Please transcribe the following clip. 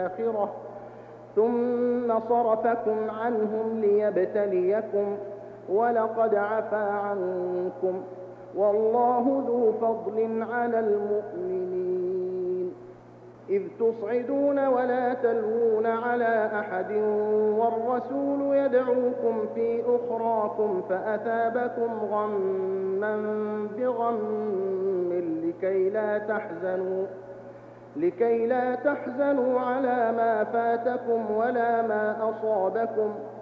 الآخرة ثم صرفكم عنهم ليبتليكم ولقد عفا عنكم والله ذو فضل على المؤمنين. إذ تصعدون ولا تلوون على أحد والرسول يدعوكم في أخراكم فأثابكم غما بغم لكي لا تحزنوا على ما فاتكم ولا ما أصابكم